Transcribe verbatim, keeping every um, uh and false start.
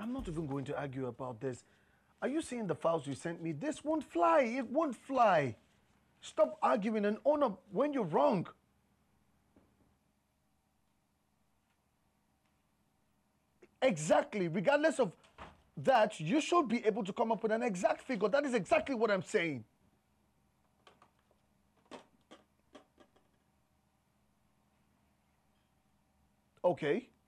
I'm not even going to argue about this. Are you seeing the files you sent me? This won't fly. It won't fly. Stop arguing and own up when you're wrong. Exactly. Regardless of that, you should be able to come up with an exact figure. That is exactly what I'm saying. Okay.